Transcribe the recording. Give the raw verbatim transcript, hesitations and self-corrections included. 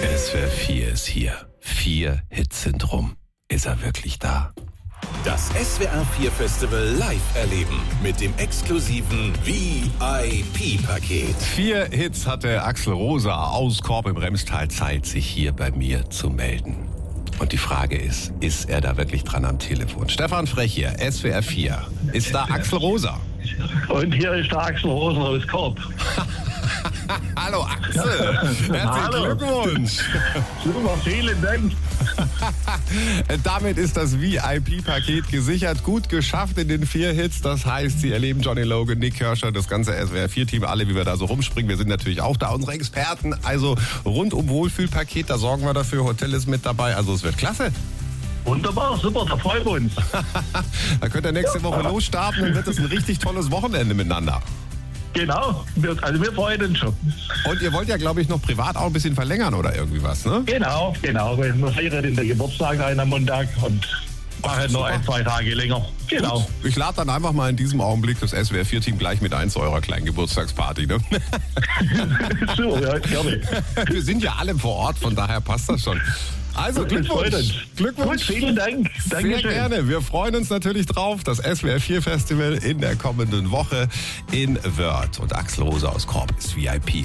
S W R vier ist hier. Vier Hits sind rum. Ist er wirklich da? Das S W R vier Festival live erleben mit dem exklusiven V I P-Paket. Vier Hits hatte Axel Rosa aus Korb im Remstal Zeit, sich hier bei mir zu melden. Und die Frage ist, ist er da wirklich dran am Telefon? Stefan Frech hier, S W R vier. Ist da Axel Rosa? Und hier ist der Axel Rosa aus Korb. Hallo Axel, herzlichen Hallo. Glückwunsch. Super, vielen Dank. Damit ist das V I P-Paket gesichert, gut geschafft in den vier Hits. Das heißt, Sie erleben Johnny Logan, Nick Kershaw, das ganze S W R vier Team, alle, wie wir da so rumspringen. Wir sind natürlich auch da, unsere Experten. Also rundum Wohlfühlpaket, da sorgen wir dafür. Hotel ist mit dabei, also es wird klasse. Wunderbar, super, da freuen wir uns. Da könnt ihr nächste Woche losstarten, dann wird es ein richtig tolles Wochenende miteinander. Genau, wir, also wir freuen uns schon. Und ihr wollt ja, glaube ich, noch privat auch ein bisschen verlängern oder irgendwie was, ne? Genau, genau. Wir feiern in der Geburtstag ein am Montag und machen noch ein, zwei Tage länger. Genau. Gut. Ich lade dann einfach mal in diesem Augenblick das S W R vier Team gleich mit ein zu eurer kleinen Geburtstagsparty, ne? So, ja, gerne. Wir sind ja alle vor Ort, von daher passt das schon. Also Glückwunsch. Glückwunsch. Gut, vielen Dank. Sehr Dankeschön. gerne. Wir freuen uns natürlich drauf. Das S W R vier Festival in der kommenden Woche in Wörth. Und Axel Rosa aus Korb ist V I P.